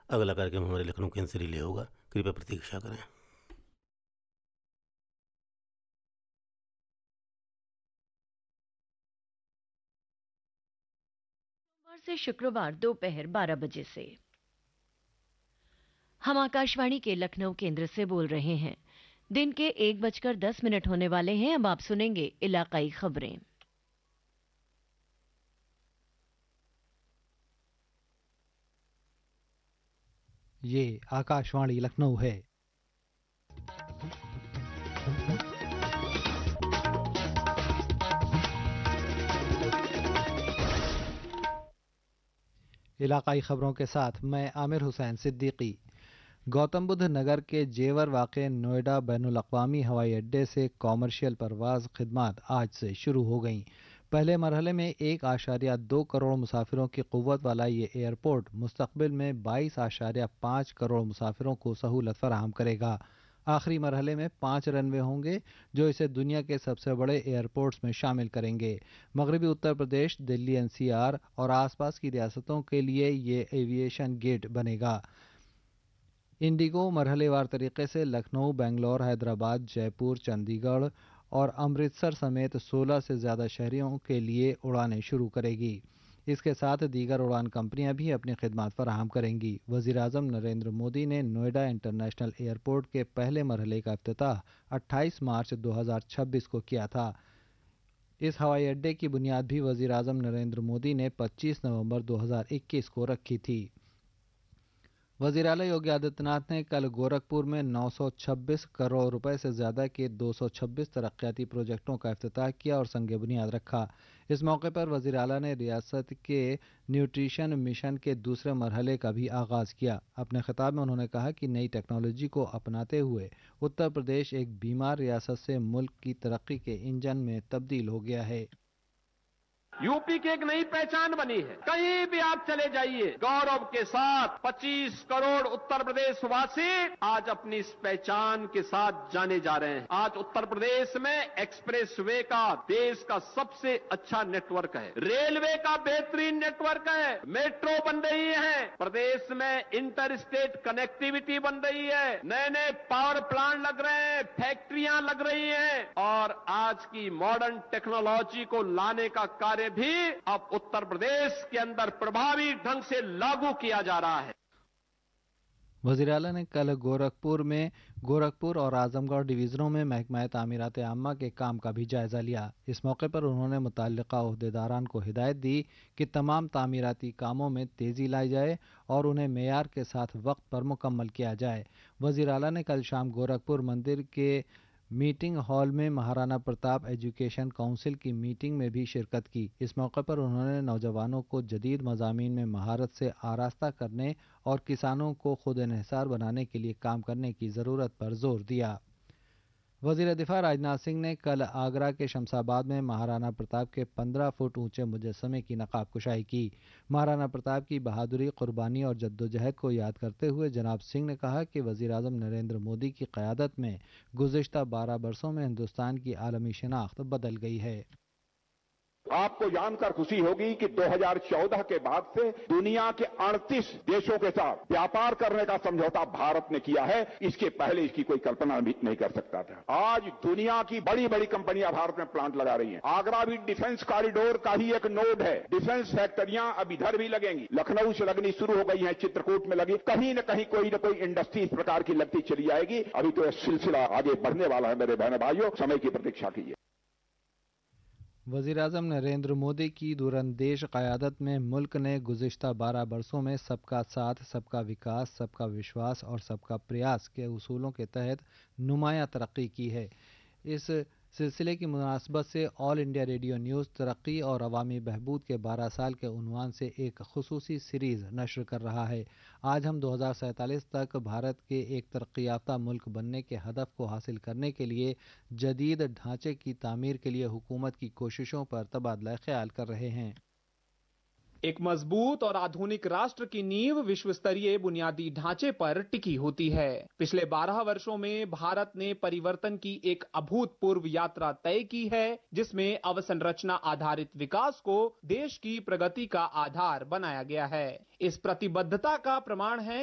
अगला कार्यक्रम हमारे लखनऊ केंद्र से रिले होगा, कृपया प्रतीक्षा करें। सोमवार से शुक्रवार दोपहर 12 बजे से हम आकाशवाणी के लखनऊ केंद्र से बोल रहे हैं। दिन के 1:10 होने वाले हैं। अब आप सुनेंगे इलाकाई खबरें। ये आकाशवाणी लखनऊ है। इलाकाई खबरों के साथ मैं आमिर हुसैन सिद्दीकी। गौतम बुद्ध नगर के जेवर वाक़े नोएडा बैनुल अक़वामी हवाई अड्डे से कॉमर्शियल परवाज़ खिदमात आज से शुरू हो गईं। पहले मरहले में 1.2 करोड़ मुसाफिरों की क़ुव्वत वाला ये एयरपोर्ट मुस्तक़बिल में 22.5 करोड़ मुसाफिरों को सहूलत फराहम करेगा। आखिरी मरहले में 5 रनवे होंगे जो इसे दुनिया के सबसे बड़े एयरपोर्ट्स में शामिल करेंगे। मगरबी उत्तर प्रदेश, दिल्ली एनसीआर और आसपास की रियासतों के लिए ये एविएशन गेट बनेगा। इंडिगो मरहलेवार तरीके से लखनऊ, बेंगलोर, हैदराबाद, जयपुर, चंडीगढ़ और अमृतसर समेत 16 से ज़्यादा शहरों के लिए उड़ानें शुरू करेगी। इसके साथ दीगर उड़ान कंपनियां भी अपनी खिदमत फराहम करेंगी। वज़ीर-ए-आज़म नरेंद्र मोदी ने नोएडा इंटरनेशनल एयरपोर्ट के पहले मरहले का इफ्तिताह 28 मार्च 2026 को किया था। इस हवाई अड्डे की बुनियाद भी वज़ीर-ए-आज़म नरेंद्र मोदी ने 25 नवंबर 2021 को रखी थी। वज़ीर आला योगी आदित्यनाथ ने कल गोरखपुर में 926 करोड़ रुपए से ज़्यादा के 226 तरक्याती प्रोजेक्टों का इफ्तिताह किया और संग बुनियाद रखा। इस मौके पर वज़ीर आला ने रियासत के न्यूट्रिशन मिशन के दूसरे मरहले का भी आगाज़ किया। अपने खिताब में उन्होंने कहा कि नई टेक्नोलॉजी को अपनाते हुए उत्तर प्रदेश एक बीमार रियासत से मुल्क की तरक्की के इंजन में तब्दील हो गया है। यूपी की एक नई पहचान बनी है। कहीं भी आप चले जाइए, गौरव के साथ 25 करोड़ उत्तर प्रदेश वासी आज अपनी इस पहचान के साथ जाने जा रहे हैं। आज उत्तर प्रदेश में एक्सप्रेस वे का देश का सबसे अच्छा नेटवर्क है, रेलवे का बेहतरीन नेटवर्क है, मेट्रो बन रही है, प्रदेश में इंटर स्टेट कनेक्टिविटी बन रही है, नए नए पावर प्लांट लग रहे हैं, फैक्ट्रियां लग रही हैं और आज की मॉडर्न टेक्नोलॉजी को लाने का कार्य भी अब उत्तर प्रदेश के अंदर प्रभावी ढंग से लागू किया जा रहा है। वज़ीर आला ने कल गोरखपुर और आजमगढ़ डिवीज़नों में महकमा तामीरात आम्मा के काम का भी जायज़ा लिया। इस मौके पर उन्होंने मुतल्लिका ओहदेदारान को हिदायत दी कि तमाम तामीराती कामों में तेज़ी लाई जाए और उन्हें मेयार के साथ वक्त पर मुकम्मल किया जाए। वज़ीर आला ने कल शाम गोरखपुर मंदिर के मीटिंग हॉल में महाराणा प्रताप एजुकेशन काउंसिल की मीटिंग में भी शिरकत की। इस मौके पर उन्होंने नौजवानों को जदीद मज़ामीन में महारत से आरास्ता करने और किसानों को खुद इन्हिसार बनाने के लिए काम करने की ज़रूरत पर जोर दिया। वज़ीर दिफा राजनाथ सिंह ने कल आगरा के शमशाबाद में महाराणा प्रताप के 15 फुट ऊंचे मुजस्समे की नकाब कुशाई की। महाराणा प्रताप की बहादुरी, कुर्बानी और जद्दोजहद को याद करते हुए जनाब सिंह ने कहा कि वज़ीर-ए-आज़म नरेंद्र मोदी की क़यादत में गुज़िश्ता 12 बरसों में हिंदुस्तान की आलमी शनाख्त बदल गई है। आपको जानकर खुशी होगी कि 2014 के बाद से दुनिया के 38 देशों के साथ व्यापार करने का समझौता भारत ने किया है। इसके पहले इसकी कोई कल्पना भी नहीं कर सकता था। आज दुनिया की बड़ी बड़ी कंपनियां भारत में प्लांट लगा रही हैं। आगरा भी डिफेंस कॉरिडोर का ही एक नोड है। डिफेंस फैक्ट्रियां अब इधर भी लगेंगी, लखनऊ से लगनी शुरू हो गई हैं, चित्रकूट में लगी, कहीं न कहीं कोई न कोई इंडस्ट्री इस प्रकार की लगती चली जाएगी। अभी तो यह सिलसिला आगे बढ़ने वाला है। मेरे बहन भाइयों, समय की प्रतीक्षा कीजिए। वज़ीर-ए-आज़म नरेंद्र मोदी की दूरंदेश क़यादत में मुल्क ने गुज़िश्ता 12 बरसों में सबका साथ, सबका विकास, सबका विश्वास और सबका प्रयास के उसूलों के तहत नुमायाँ तरक्की की है। इस सिलसिले की मुनासबत से ऑल इंडिया रेडियो न्यूज़ तरक्की और अवामी बहबूद के 12 साल के उन्वान से एक खुसूसी सीरीज़ नश्र कर रहा है। आज हम 2047 तक भारत के एक तरक्की याफ्ता मुल्क बनने के हदफ को हासिल करने के लिए जदीद ढांचे की तामीर के लिए हुकूमत की कोशिशों पर तबादला ख्याल कर रहे हैं। एक मजबूत और आधुनिक राष्ट्र की नींव विश्व स्तरीय बुनियादी ढांचे पर टिकी होती है। पिछले 12 वर्षों में भारत ने परिवर्तन की एक अभूतपूर्व यात्रा तय की है, जिसमें अवसंरचना आधारित विकास को देश की प्रगति का आधार बनाया गया है। इस प्रतिबद्धता का प्रमाण है